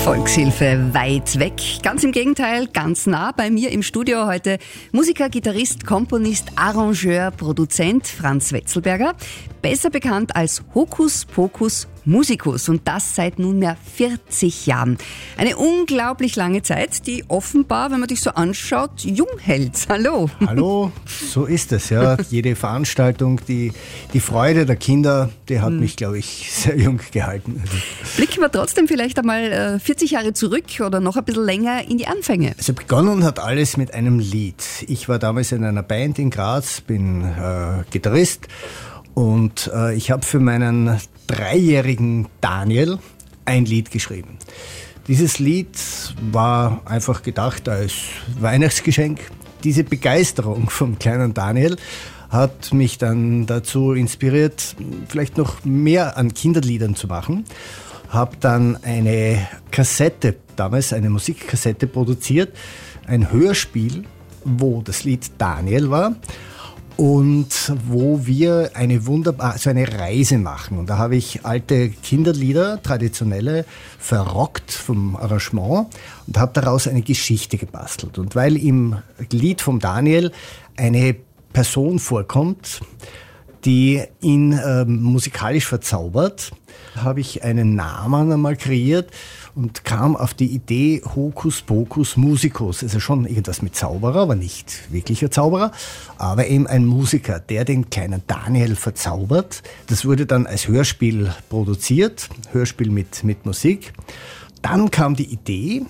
Volkshilfe weit weg. Ganz im Gegenteil, ganz nah bei mir im Studio heute Musiker, Gitarrist, Komponist, Arrangeur, Produzent Franz Wetzelberger. Besser bekannt als Hokus Pokus Musikus und das seit nunmehr 40 Jahren. Eine unglaublich lange Zeit, die offenbar, wenn man dich so anschaut, jung hält. Hallo. Hallo, so ist es, ja. Jede Veranstaltung, die Freude der Kinder, die hat mich, glaube ich, sehr jung gehalten. Blicken wir trotzdem vielleicht einmal 40 Jahre zurück oder noch ein bisschen länger in die Anfänge. Also begonnen hat alles mit einem Lied. Ich war damals in einer Band in Graz, bin Gitarrist und ich habe für meinen 3-jährigen Daniel ein Lied geschrieben. Dieses Lied war einfach gedacht als Weihnachtsgeschenk. Diese Begeisterung vom kleinen Daniel hat mich dann dazu inspiriert, vielleicht noch mehr an Kinderliedern zu machen. Habe dann eine Kassette, damals eine Musikkassette produziert, ein Hörspiel, wo das Lied Daniel war und wo wir eine Reise machen. Und da habe ich alte Kinderlieder, traditionelle, verrockt vom Arrangement und habe daraus eine Geschichte gebastelt. Und weil im Lied vom Daniel eine Person vorkommt, die ihn musikalisch verzaubert, habe ich einen Namen einmal kreiert und kam auf die Idee Hokus Pokus Musikus. Also schon irgendwas mit Zauberer, aber nicht wirklicher Zauberer, aber eben ein Musiker, der den kleinen Daniel verzaubert. Das wurde dann als Hörspiel produziert, Hörspiel mit Musik. Dann kam die Idee,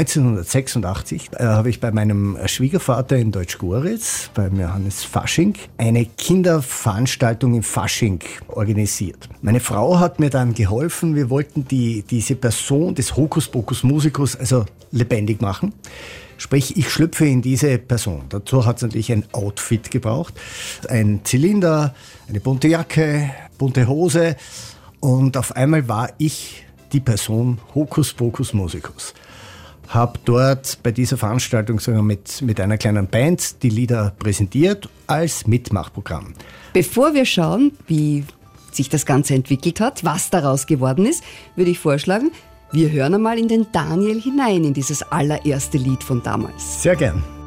1986 habe ich bei meinem Schwiegervater in Deutsch-Goritz, beim Johannes Fasching, eine Kinderveranstaltung im Fasching organisiert. Meine Frau hat mir dann geholfen, wir wollten diese Person des Hokus Pokus Musikus also lebendig machen. Sprich, ich schlüpfe in diese Person. Dazu hat es natürlich ein Outfit gebraucht. Ein Zylinder, eine bunte Jacke, bunte Hose und auf einmal war ich die Person Hokus Pokus Musikus. Habe dort bei dieser Veranstaltung sogar mit einer kleinen Band die Lieder präsentiert als Mitmachprogramm. Bevor wir schauen, wie sich das Ganze entwickelt hat, was daraus geworden ist, würde ich vorschlagen, wir hören einmal in den Daniel hinein, in dieses allererste Lied von damals. Sehr gern.